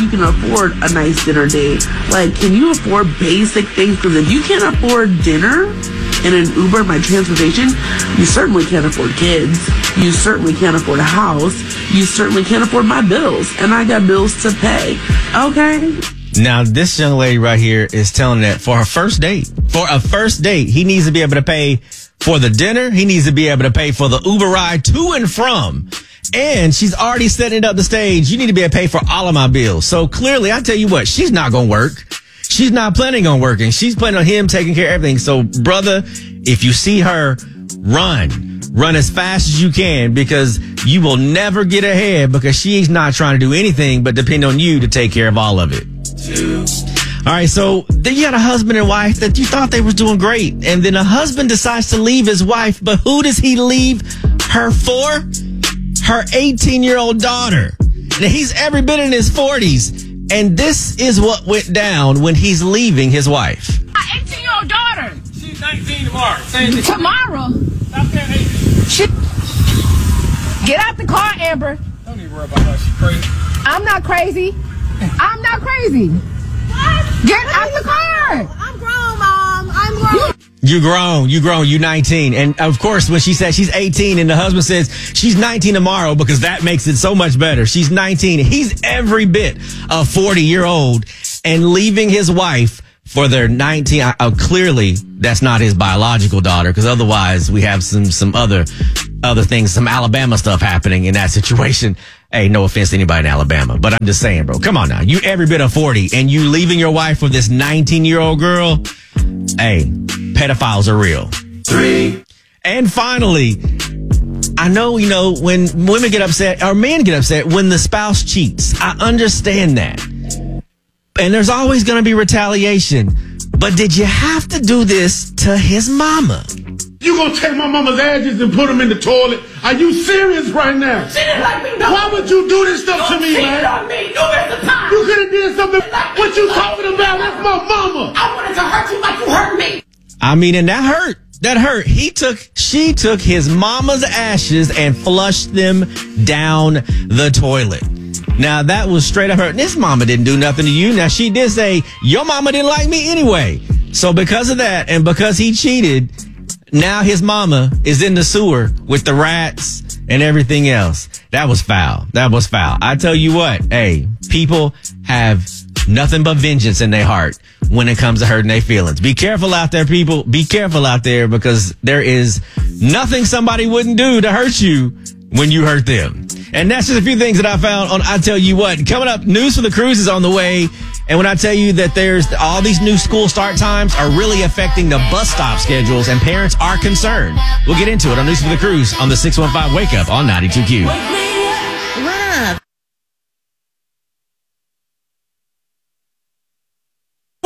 you can afford a nice dinner date. Like, can you afford basic things? Because if you can't afford dinner in an Uber, my transportation, you certainly can't afford kids. You certainly can't afford a house. You certainly can't afford my bills. And I got bills to pay. Okay? Now, this young lady right here is telling that for a first date, he needs to be able to pay for the dinner. He needs to be able to pay for the Uber ride to and from. And she's already setting up the stage. You need to be able to pay for all of my bills. So clearly, I tell you what, she's not going to work. She's not planning on working. She's planning on him taking care of everything. So, brother, if you see her, run as fast as you can, because you will never get ahead, because she's not trying to do anything but depend on you to take care of all of it. All right, so then you had a husband and wife that you thought they was doing great, and then a husband decides to leave his wife, but who does he leave her for? Her 18-year-old daughter. Now, he's every bit in his 40s, and this is what went down when he's leaving his wife. My 18-year-old daughter. She's 19 tomorrow. Tomorrow? Stop saying 18. Get out the car, Amber. Don't even worry about her. She's crazy. I'm not crazy. I'm not crazy. What? Get out the car. I'm grown, Mom. I'm grown. You grown, you 19. And of course, when she says she's 18 and the husband says she's 19 tomorrow, because that makes it so much better. She's 19. He's every bit a 40-year-old and leaving his wife for their 19. Clearly, that's not his biological daughter, because otherwise we have some other things, some Alabama stuff happening in that situation. Hey, no offense to anybody in Alabama, but I'm just saying, bro, come on now. You every bit of 40 and you leaving your wife for this 19-year-old girl. Hey, pedophiles are real. 3. And finally, I know, when women get upset or men get upset when the spouse cheats. I understand that. And there's always going to be retaliation. But did you have to do this to his mama? You gonna take my mama's ashes and put them in the toilet? Are you serious right now? She didn't like me, no. Why would you do this stuff to me, man? On me. No, there's a time. You could have did something. What you talking about? That's my mama. I wanted to hurt you like you hurt me. I mean, and that hurt. That hurt. She took his mama's ashes and flushed them down the toilet. Now, that was straight up hurt. This mama didn't do nothing to you. Now, she did say, your mama didn't like me anyway. So because of that, and because he cheated, now his mama is in the sewer with the rats and everything else. That was foul. I tell you what, hey, people have nothing but vengeance in their heart when it comes to hurting their feelings. Be careful out there, people. Be careful out there, because there is nothing somebody wouldn't do to hurt you when you hurt them. And that's just a few things that I found on I Tell You What. Coming up, news for the cruise is on the way. And when I tell you that there's all these new school start times are really affecting the bus stop schedules, and parents are concerned. We'll get into it on News for the Cruise on the 615 Wake Up on 92Q.